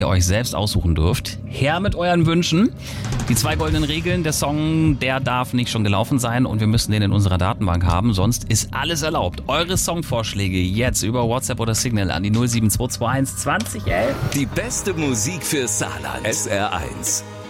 ihr euch selbst aussuchen dürft. Her mit euren Wünschen. Die 2 goldenen Regeln, der Song, der darf nicht schon gelaufen sein und wir müssen den in unserer Datenbank haben, sonst ist alles erlaubt. Eure Songvorschläge jetzt über WhatsApp oder Signal an die 07221 2011. Die beste Musik für Saarland. SR1.